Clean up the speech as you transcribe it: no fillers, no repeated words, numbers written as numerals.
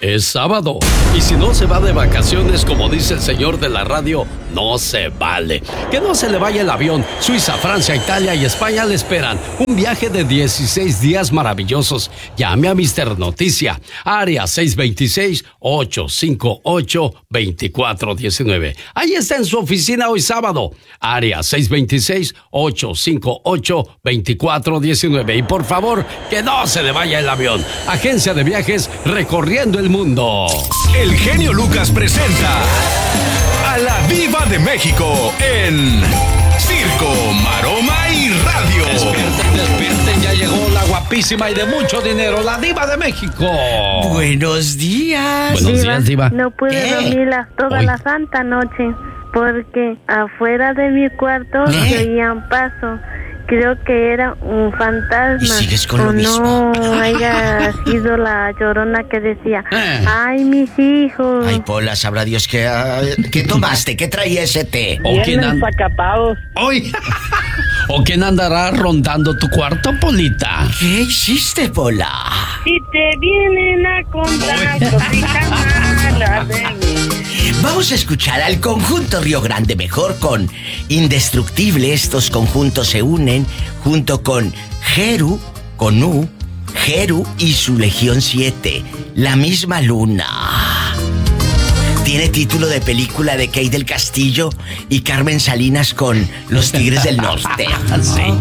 es sábado. Y si no se va de vacaciones, como dice el señor de la radio, no se vale. Que no se le vaya el avión. Suiza, Francia, Italia y España le esperan un viaje de 16 días maravillosos. Llame a Mr. Noticia, área 626-858-2419. Ahí está en su oficina hoy sábado, área 626-858-2419. Y por favor, que no se le vaya el avión. Agencia de viajes recorriendo el mundo. El genio Lucas presenta a la Diva de México en Circo, Maroma y Radio. Despierten, despierten, ya llegó la guapísima y de mucho dinero, la Diva de México. Buenos días. Buenos días, Diva. No pude dormir toda Hoy. la santa noche porque afuera de mi cuarto se oían pasos. Creo que era un fantasma. ¿Y sigues con lo o mismo? No haya sido la Llorona que decía, ay, mis hijos. Ay, Pola, sabrá Dios qué tomaste, qué traía ese té. ¿O quién, ¿O quién andará rondando tu cuarto, Polita? ¿Qué hiciste, Pola? Si te vienen a contar cositas malas de mí. Vamos a escuchar al conjunto Río Grande mejor con Indestructible. Estos conjuntos se unen junto con Jeru, con U, Jeru y su Legión 7, La Misma Luna. Tiene título de película de Kay del Castillo y Carmen Salinas con Los Tigres del Norte. Sí.